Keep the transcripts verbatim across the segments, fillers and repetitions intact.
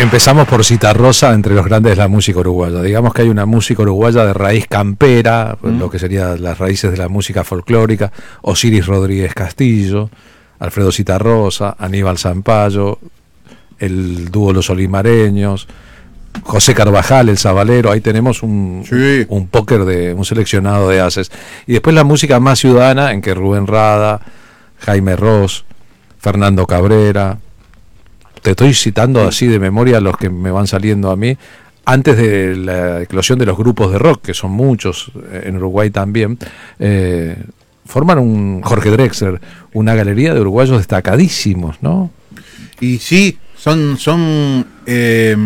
Empezamos por Citarrosa, entre los grandes de la música uruguaya. Digamos que hay una música uruguaya de raíz campera, mm. lo que serían las raíces de la música folclórica, Osiris Rodríguez Castillo, Alfredo Citarrosa, Aníbal Zampayo, el dúo Los Olimareños, José Carvajal, el Zabalero. Ahí tenemos un, sí. un póker de un seleccionado de haces. Y después la música más ciudadana, en que Rubén Rada, Jaime Ross, Fernando Cabrera. Te estoy citando así de memoria los que me van saliendo a mí, antes de la eclosión de los grupos de rock, que son muchos en Uruguay también, eh, forman un Jorge Drexler, una galería de uruguayos destacadísimos, ¿no? Y sí, son, son eh,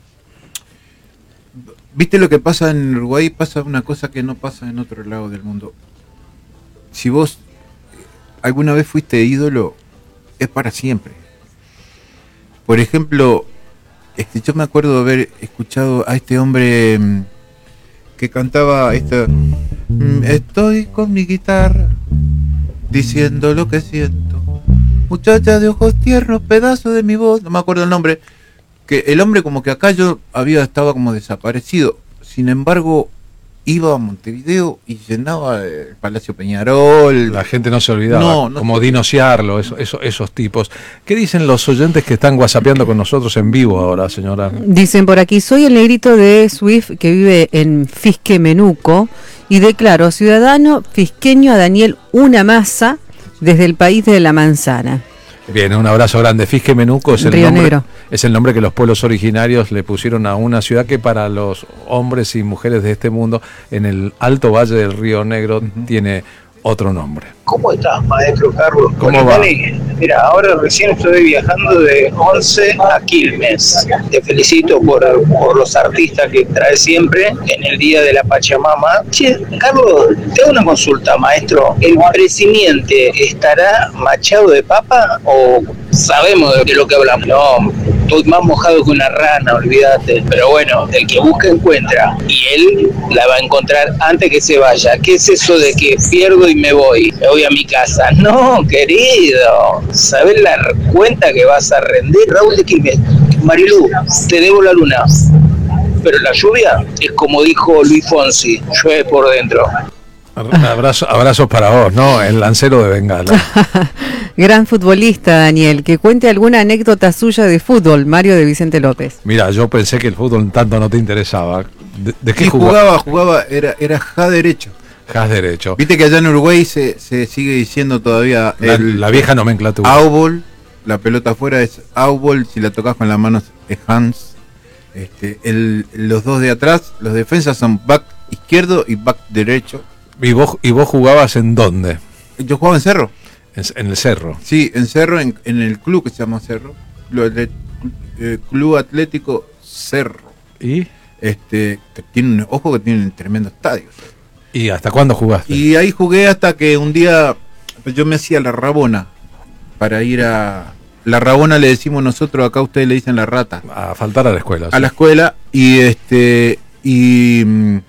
¿viste lo que pasa en Uruguay? Pasa una cosa que no pasa en otro lado del mundo. Si vos alguna vez fuiste ídolo, es para siempre. Por ejemplo, este, yo me acuerdo de haber escuchado a este hombre mmm, que cantaba esta, mmm, estoy con mi guitarra diciendo lo que siento, muchacha de ojos tiernos, pedazo de mi voz, no me acuerdo el nombre, que el hombre como que acá yo había estaba como desaparecido, sin embargo iba a Montevideo y llenaba el Palacio Peñarol. La gente no se olvidaba, no, no como Dino Ciarlo, eso, eso, esos tipos. ¿Qué dicen los oyentes que están whatsappeando con nosotros en vivo ahora, señora? Dicen por aquí, soy el negrito de Swift que vive en Fisque Menuco y declaro ciudadano fisqueño a Daniel Una Masa desde el país de la manzana. Bien, un abrazo grande. Fisque Menuco es el, Río nombre, Negro. es el nombre que los pueblos originarios le pusieron a una ciudad que para los hombres y mujeres de este mundo, en el alto valle del Río Negro, uh-huh. tiene otro nombre. ¿Cómo estás, maestro Carlos? ¿Cómo va? Mira, ahora recién estoy viajando de Once a Quilmes. Te felicito por, por los artistas que traes siempre en el Día de la Pachamama. Che, Carlos, te hago una consulta, maestro. ¿El presidente estará machado de papa o sabemos de lo que hablamos? No, estoy más mojado que una rana, olvídate. Pero bueno, el que busca encuentra. Y él la va a encontrar antes que se vaya. ¿Qué es eso de que pierdo y me voy? Me voy a mi casa. No, querido. ¿Sabés la cuenta que vas a rendir? Raúl de Quilmes. Marilú, te debo la luna. Pero la lluvia es como dijo Luis Fonsi, llueve por dentro. Abrazo, abrazos para vos, ¿no? El lancero de Bengala. Gran futbolista, Daniel, que cuente alguna anécdota suya de fútbol, Mario de Vicente López. Mira, yo pensé que el fútbol tanto no te interesaba. ¿De, de qué sí, jugaba? jugaba? Jugaba, era, era ja derecho. Ja derecho. Viste que allá en Uruguay se, se sigue diciendo todavía la, el, la vieja nomenclatura. Outball, la pelota afuera es outball, si la tocas con la mano es hands. Este, el, los dos de atrás, los defensas son back izquierdo y back derecho. ¿Y vos, y vos jugabas en dónde? Yo jugaba en Cerro. En, en el Cerro. Sí, en Cerro, en, en el club que se llama Cerro. El eh, Club Atlético Cerro. ¿Y? Este, que tiene un, ojo que tiene un tremendo estadio. ¿Y hasta cuándo jugaste? Y ahí jugué hasta que un día pues yo me hacía la rabona para ir a... La rabona le decimos nosotros, acá ustedes le dicen la rata. A faltar a la escuela. A sí. la escuela y este... y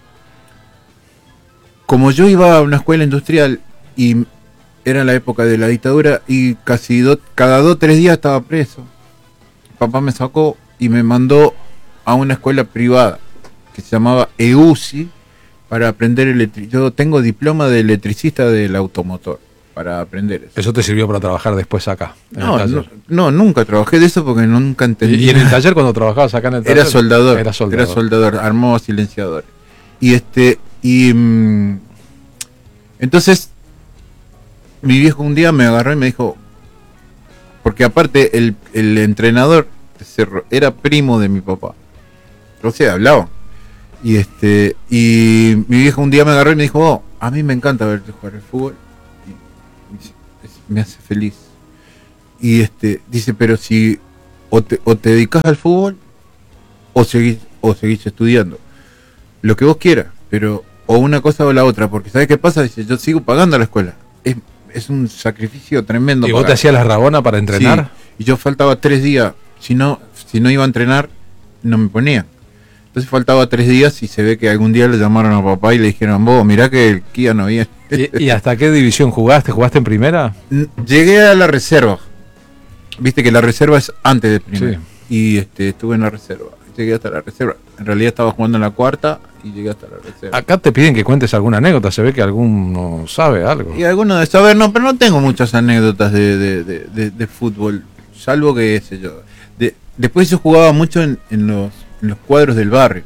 como yo iba a una escuela industrial y era la época de la dictadura y casi do, cada dos o tres días estaba preso, papá me sacó y me mandó a una escuela privada que se llamaba E U C I para aprender electricidad. Yo tengo diploma de electricista del automotor para aprender eso. ¿Eso te sirvió para trabajar después acá? No, no, no, nunca trabajé de eso porque nunca entendí. ¿Y, y en el taller cuando trabajabas acá en el taller? Era soldador, era soldador, era soldador, armaba silenciadores. Y este, y mmm, entonces mi viejo un día me agarró y me dijo, porque aparte el, el entrenador de Cerro era primo de mi papá, o sea, hablaba. Y este, y mi viejo un día me agarró y me dijo, oh, a mí me encanta verte jugar al fútbol, y me hace feliz. Y este, dice, pero si o te, o te dedicas al fútbol o seguís, o seguís estudiando, lo que vos quieras, pero o una cosa o la otra, porque ¿sabes qué pasa? Dice, yo sigo pagando a la escuela. Es, es un sacrificio tremendo. ¿Y vos te hacías la rabona para entrenar? Sí, y yo faltaba tres días. Si no, si no iba a entrenar, no me ponía. Entonces faltaba tres días y se ve que algún día le llamaron a papá y le dijeron, vos, mirá que el Kia no viene. ¿Y, ¿Y hasta qué división jugaste? ¿Jugaste en primera? Llegué a la reserva. Viste que la reserva es antes de primera. Sí. y este, estuve en la reserva. Llegué hasta la reserva. En realidad estaba jugando en la cuarta y llegué hasta la reserva. Acá te piden que cuentes alguna anécdota, se ve que alguno sabe algo. Y alguno de saber, no, pero no tengo muchas anécdotas de, de, de, de, de fútbol, salvo que, qué sé yo. De, después yo jugaba mucho en, en, los, en los cuadros del barrio.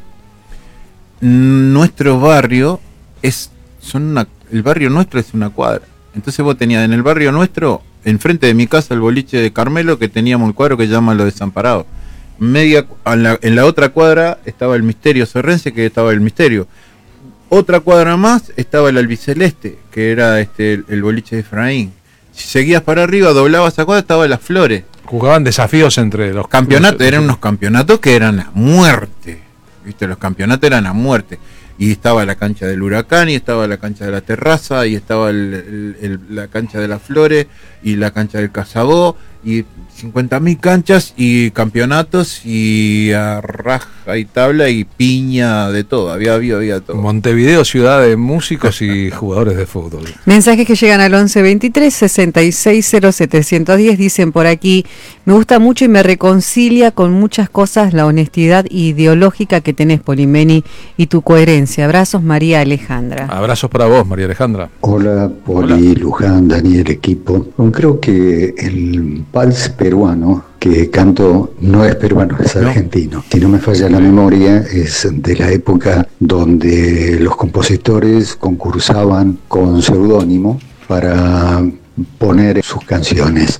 Nuestro barrio es, son una, el barrio nuestro es una cuadra. Entonces vos tenías en el barrio nuestro, enfrente de mi casa, el boliche de Carmelo, que teníamos el cuadro que llama Los Desamparados. Media, en, la, en la otra cuadra estaba el Misterio Cerrense, que estaba el Misterio. Otra cuadra más estaba el Albiceleste, que era este el, el boliche de Efraín. Si seguías para arriba, doblabas esa cuadra, estaba Las Flores. Jugaban desafíos entre los campeonatos. Eran unos campeonatos que eran a muerte. ¿Viste? Los campeonatos eran a muerte. Y estaba la cancha del Huracán, y estaba la cancha de la Terraza, y estaba el, el, el, la cancha de Las Flores, y la cancha del Casabó, y cincuenta mil canchas y campeonatos, y a raja y tabla y piña, de todo, había, había, había todo. Montevideo, ciudad de músicos y jugadores de fútbol. Mensajes que llegan al once veintitrés sesenta y seis cero setecientos diez, dicen por aquí: me gusta mucho y me reconcilia con muchas cosas la honestidad ideológica que tenés, Polimeni, y tu coherencia. Abrazos, María Alejandra. Abrazos para vos, María Alejandra. Hola, Poli, Hola. Luján, Daniel, equipo. Creo que el vals peruano que canto no es peruano, es argentino. No. Si no me falla la memoria, es de la época donde los compositores concursaban con seudónimo para poner sus canciones.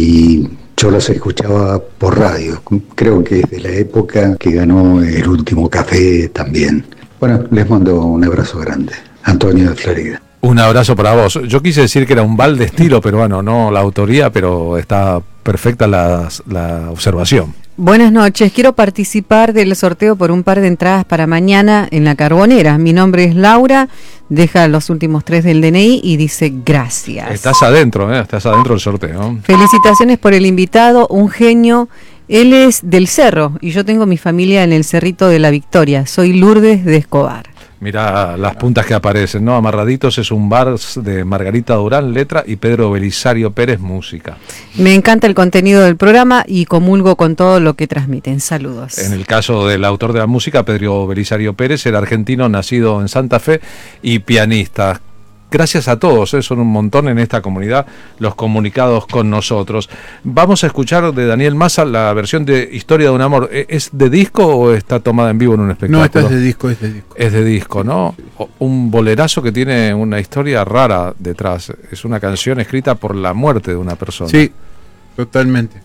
Y yo los escuchaba por radio. Creo que es de la época que ganó El Último Café también. Bueno, les mando un abrazo grande. Antonio de Florida. Un abrazo para vos. Yo quise decir que era un bal de estilo peruano, no la autoría, pero está perfecta la, la observación. Buenas noches, quiero participar del sorteo por un par de entradas para mañana en La Carbonera. Mi nombre es Laura, deja los últimos tres del D N I y dice gracias. Estás adentro, ¿eh? Estás adentro del sorteo. Felicitaciones por el invitado, un genio. Él es del Cerro y yo tengo mi familia en el Cerrito de la Victoria. Soy Lourdes de Escobar. Mirá las puntas que aparecen, ¿no? Amarraditos es un vals de Margarita Durán, letra, y Pedro Belisario Pérez, música. Me encanta el contenido del programa y comulgo con todo lo que transmiten. Saludos. En el caso del autor de la música, Pedro Belisario Pérez, era argentino, nacido en Santa Fe y pianista. Gracias a todos, ¿eh? Son un montón en esta comunidad los comunicados con nosotros. Vamos a escuchar de Daniel Massa la versión de Historia de un Amor. ¿Es de disco o está tomada en vivo en un espectáculo? No, esta es de disco, es de disco. Es de disco, ¿no? Un bolerazo que tiene una historia rara detrás. Es una canción escrita por la muerte de una persona. Sí, totalmente.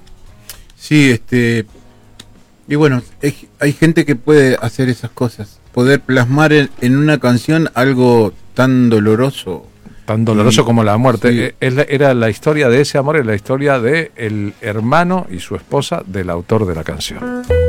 Sí, este... Y bueno, hay, hay gente que puede hacer esas cosas. Poder plasmar en, en una canción algo tan doloroso. Tan doloroso y, como la muerte. Sí. Es la, era la historia de ese amor, es la historia de el hermano y su esposa del autor de la canción.